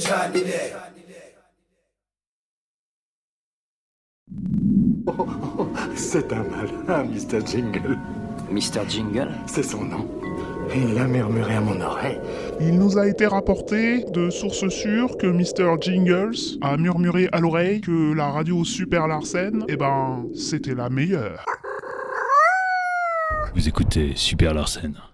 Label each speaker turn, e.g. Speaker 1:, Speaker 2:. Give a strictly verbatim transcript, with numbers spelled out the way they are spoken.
Speaker 1: Cadillac.
Speaker 2: Oh, oh, oh, c'est un malin, mister Jingle.
Speaker 3: mister Jingle?
Speaker 2: C'est son nom. Il l'a murmuré à mon oreille.
Speaker 4: Il nous a été rapporté de sources sûres que mister Jingles a murmuré à l'oreille que la radio Super Larsen, eh ben, c'était la meilleure.
Speaker 5: Vous écoutez Super Larsen.